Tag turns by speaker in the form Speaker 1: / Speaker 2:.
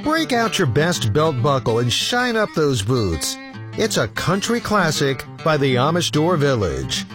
Speaker 1: Break out your best belt buckle and shine up those boots. It's a country classic by the Amish Door Village.